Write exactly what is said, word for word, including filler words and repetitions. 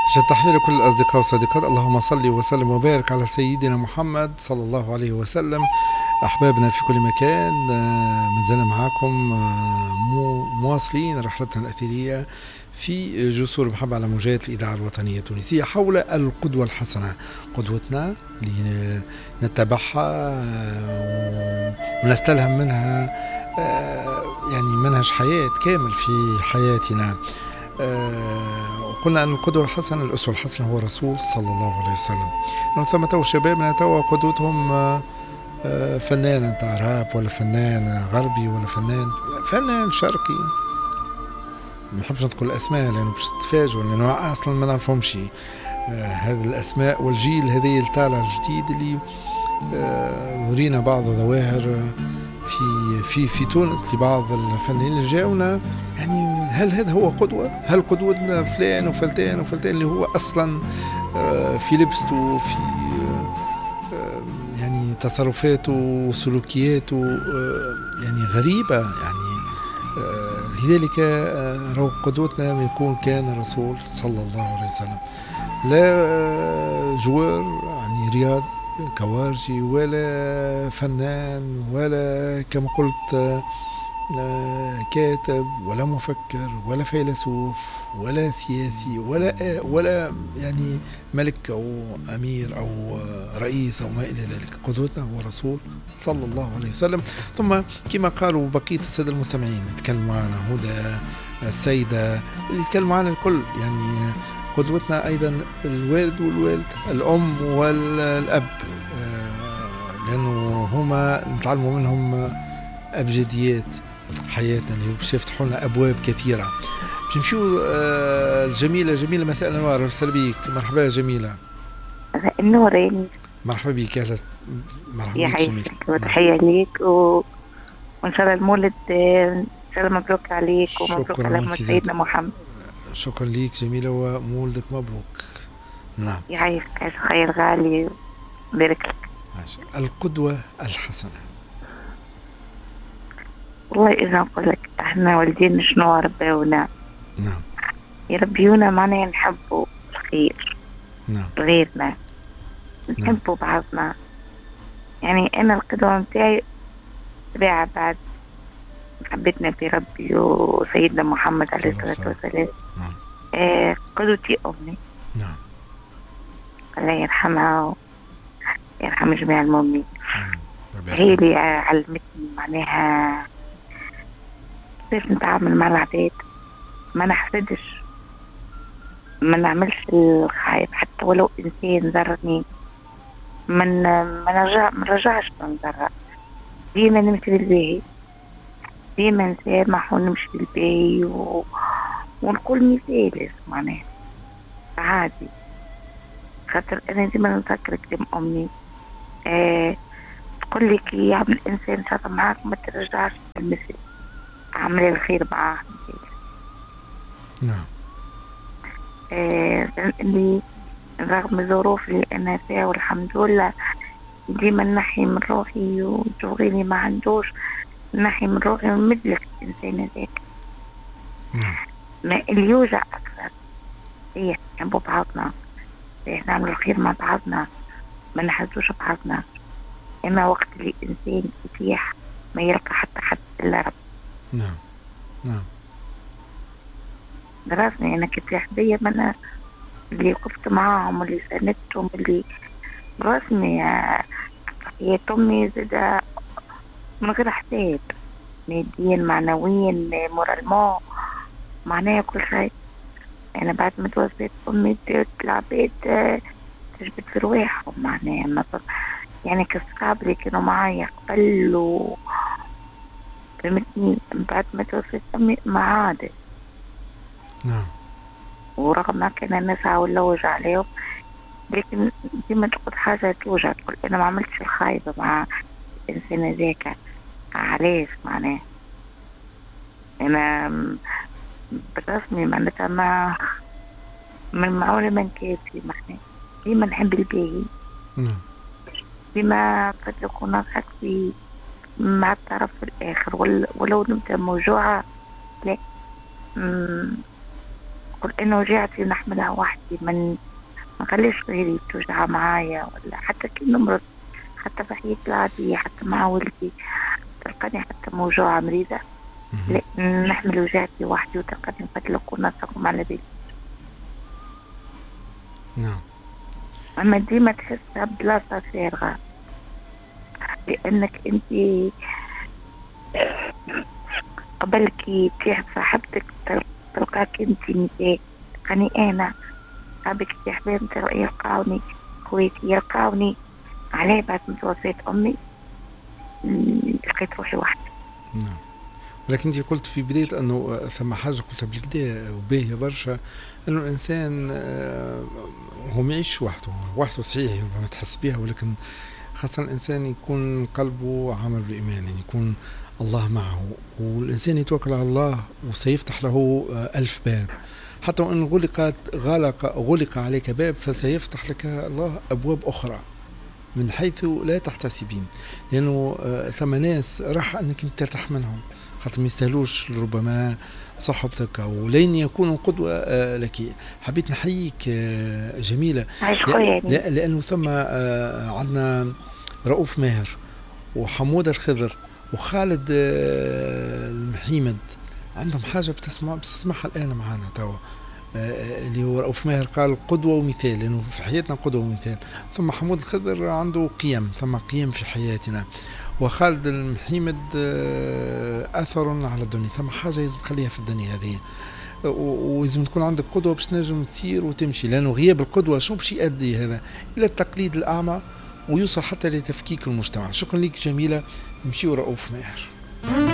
أجل تحية لكل الأصدقاء والصديقات. اللهم صل وسلم وبارك على سيدنا محمد صلى الله عليه وسلم. أحبابنا في كل مكان، ما زلنا معاكم مواصلين رحلتنا الأثرية في جسور المحبة على موجات الإذاعة الوطنية التونسية حول القدوة الحسنة، قدوتنا اللي نتبعها ونستلهم منها يعني منهج حياة كامل في حياتنا. وقلنا أن القدوة الحسنة الأسوة الحسنة هو الرسول صلى الله عليه وسلم. ثم تو شبابنا تو قدوتهم فنان نتاع راب ولا فنان غربي ولا فنان فنان شرقي. ما نحبش نذكر الأسماء لأنه باش تتفاجئوا، لأنه أصلا ما نعرفهمش هذه الأسماء. والجيل هذه الطالع الجديد اللي ورينا بعض الظواهر في في في تونس لبعض الفنانين اللي جاونا، يعني هل هذا هو قدوة؟ هل قدوتنا فلان وفلتان وفلتان اللي هو أصلا في لبسته في يعني تصرفاته وسلوكياته يعني غريبة، يعني لذلك رو قدوتنا ما يكون كان الرسول صلى الله عليه وسلم، لا جوار يعني رياض كوارجي ولا فنان ولا كما قلت كاتب ولا مفكر ولا فيلسوف ولا سياسي ولا ولا يعني ملك أو أمير أو رئيس أو ما إلى ذلك. قدوتنا هو رسول صلى الله عليه وسلم. ثم كما قالوا بقية السادة المستمعين تكلموا معنا، هدى السيدة اللي تكلموا معنا الكل، يعني قدوتنا أيضا الوالد والوالد، الأم والأب، لأنه هما نتعلموا منهم أبجديات حياتنا اللي باش يفتحوا لنا أبواب كثيرة. باش نمشيو الجميلة جميلة مساء الأنوار، مرحبا بك. مرحبا جميلة. النورين. مرحبا بك. أهلا مرحبا بك جميلة. وتحية ليك و... وإن شاء الله المولد إن شاء الله مبروك عليك ومبروك على سيدنا محمد. شكرا ليك جميلة ومولدك مبروك. نعم يعيشك عيش خير غالي بارك لك. القدوة الحسنة، والله إذا نقول لك احنا والدين شنو ربيونا. نعم يربيونا معناها نحبوا الخير. نعم غيرنا نحبوا نعم. بعضنا. يعني أنا القدوة متاعي تباع بعد محبتنا في ربي وسيدنا محمد عليه الصلاة والسلام. نعم. آه قدوتي أمي. نعم الله يرحمها ويرحم جميع المؤمنين. هي اللي علمتني معناها كيف نتعامل مع العباد، ما نحسدش، ما نعملش الخايب حتى ولو إنسان ضرني، من ما نرجع ما نرجعش نضرر، ديما نمشي بالباهي، ديما نسامح ونمشي بالباهي و... ونقول مثال معناها عادي. خاطر أنا ديما نذكر كلام أمي آه تقول لك يعمل إنسان شاطر معاك ما ترجعش المثل، عمل الخير معاه. نعم. آه اللي رغم الظروف اللي أنا فيها والحمد لله ديما نحي من روحي ونشوف غيري ما عندوش، نحي من روحي ونمدلك الإنسان هذاك. نعم. ما اللي يوجع أكثر هي نحبوا بعضنا، نعمل الخير مع بعضنا، ما نحسوش بعضنا. إما وقت اللي إنسان يتيح ما يلقى حتى حد إلا رب. نعم نعم. دراسني أنا كتيح بيا من اللي وقفت معاهم واللي ساندتهم اللي دراسني هي أمي زادة من غير حساب، ماديا معنويا مورالمون معناها كل شيء. أنا بعد ما توفيت أمي العباد تجبد في رواحهم معناها ما يعني كالصحاب اللي كانوا معايا قبل و فهمتني بعد ما توفيت أمي ما عادت. نعم. ورغم ما كان الناس عاولوج عليهم لكن ديما تقول حاجة توجع، تقول أنا ما عملتش الخايبة مع الإنسان ذاك. علاش معناه أنا بالرسمي معناتها ما من معولة من كافي معناه ديما نحب الباهي. نعم. بما قد يكون نضحك في مع الطرف الآخر ولو نبدأ موجوعة لا نقول إنه وجعتي نحملها وحدي، من ما نخليش غيري توجع معايا، ولا حتى كي نمرض، حتى في حياتي العادية، حتى مع ولدي تلقاني حتى موجوعة مريضة، لا نحمل وجعتي وحدي وتلقاني نفتلق ونسقم على بيتي. نعم. أما ديما تحسها بلاصة فارغة، لأنك أنت قبل كي تيح صاحبتك تلقاك أنت مثال، تلقاني أنا صحابك يا حبيب يلقاوني، خويتي يلقاوني، عليه بعد ما توفيت أمي لقيت روحي وحدي. نعم. ولكن انت قلت في بداية انه ثم حاجة قلتها بالكدا وباهية برشا، انه الانسان هو ما يعيش وحده، وحده صحيح ما تحس بها، ولكن خاصة الانسان يكون قلبه عامل بالايمان، يعني يكون الله معه، والانسان يتوكل على الله وسيفتح له الف باب، حتى وان غلقت غلق غلق عليك باب فسيفتح لك الله ابواب اخرى من حيث لا تحتسبين، لانه ثم ناس راح انك انت ترتاح منهم، خاطر ما يستاهلوش ربما صحبتك او لين يكونوا قدوه لك. حبيت نحييك جميله، لا لانه ثم عندنا رؤوف ماهر وحمود الخضر وخالد المحيمد، عندهم حاجه بتسمع بتسمعها الان معنا توا، اللي هو رؤوف ماهر قال قدوة ومثال، لأنه في حياتنا قدوة ومثال. ثم حمود الخضر عنده قيم، ثم قيم في حياتنا. وخالد المحيمد أثر على الدنيا، ثم حاجة لازم تخليها في الدنيا هذه، ولازم تكون عندك قدوة باش تنجم تسير وتمشي، لأنه غياب القدوة شو باش يؤدي هذا؟ إلى التقليد الأعمى ويوصل حتى لتفكيك المجتمع. شكرا لك جميلة. نمشيو رؤوف ماهر.